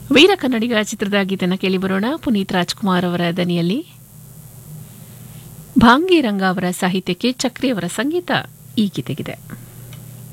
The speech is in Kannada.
ವೀರ ಕನ್ನಡಿಗ ಚಿತ್ರದ ಗೀತೆಯನ್ನು ಕೇಳಿ ಬರೋಣ. ಪುನೀತ್ ರಾಜ್ಕುಮಾರ್ ಅವರ ದನಿಯಲ್ಲಿ ಭಾಂಗಿ ರಂಗ ಅವರ ಸಾಹಿತ್ಯಕ್ಕೆ ಚಕ್ರಿ ಅವರ ಸಂಗೀತ ಈ ಗೀತೆಗಿದೆ.